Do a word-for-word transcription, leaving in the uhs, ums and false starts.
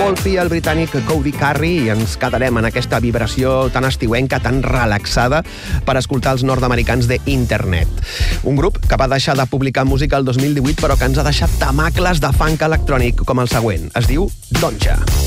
Volpi, el britànic Cody Carey, i ens quedarem en aquesta vibració tan estiuenca, tan relaxada, per escoltar els nord-americans de Internet. Un grup que va deixar de publicar música el dos mil divuit, però que ens ha deixat tamacles de funk electrònic com el següent. Es diu Donja.